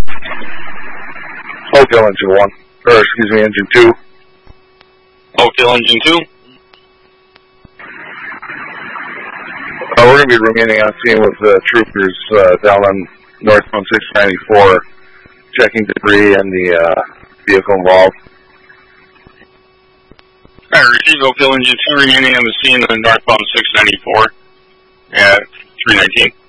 Oakville engine 1. Or, excuse me, engine 2. Oakville engine 2. We're going to be remaining on scene with troopers down on northbound 694, checking debris and the vehicle involved. Alright, receive Oakville engine 2 remaining on the scene of northbound 694 at 319.